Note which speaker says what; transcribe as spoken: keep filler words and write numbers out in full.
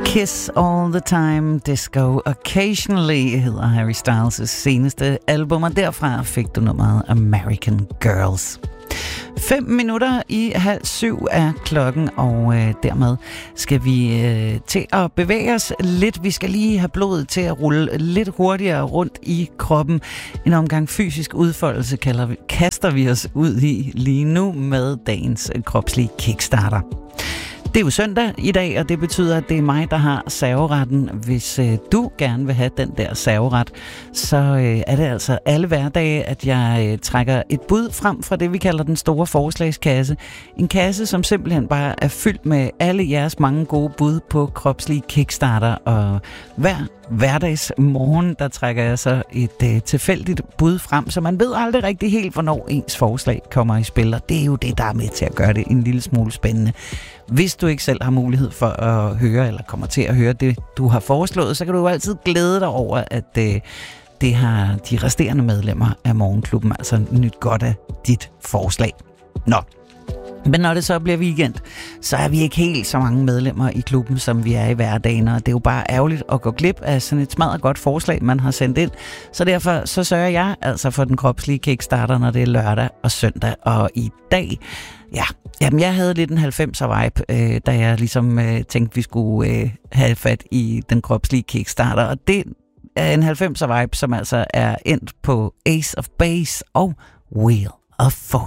Speaker 1: Kiss All the Time, Disco Occasionally hedder Harry Styles' seneste album, og derfra fik du nummeret American Girls. Fem minutter i halv syv er klokken, og øh, dermed skal vi øh, til at bevæge os lidt. Vi skal lige have blodet til at rulle lidt hurtigere rundt i kroppen. En omgang fysisk udfoldelse kalder vi, kaster vi os ud i lige nu med dagens kropslige kickstarter. Det er jo søndag i dag, og det betyder, at det er mig, der har serveretten. Hvis øh, du gerne vil have den der serveret, så øh, er det altså alle hverdage, at jeg øh, trækker et bud frem fra det, vi kalder den store forslagskasse. En kasse, som simpelthen bare er fyldt med alle jeres mange gode bud på kropslige kickstarter. Og hver hverdags morgen, der trækker jeg så et øh, tilfældigt bud frem, så man ved aldrig rigtig helt, hvornår ens forslag kommer i spil. Og det er jo det, der er med til at gøre det en lille smule spændende. Hvis du ikke selv har mulighed for at høre, eller kommer til at høre det, du har foreslået, så kan du jo altid glæde dig over, at øh, det har de resterende medlemmer af Morgenklubben altså nyt godt af dit forslag. Nå, men når det så bliver weekend, så er vi ikke helt så mange medlemmer i klubben, som vi er i hverdagen, og det er jo bare ærgerligt at gå glip af sådan et smadret godt forslag, man har sendt ind. Så derfor så sørger jeg altså for den kropslige kickstarter, når det er lørdag og søndag, og i dag, ja, jamen jeg havde lidt en halvfemser vibe, øh, da jeg ligesom øh, tænkte, vi skulle øh, have fat i den kropslige kickstarter, og det er en halvfemser vibe, som altså er endt på Ace of Base og Wheel of Fortune.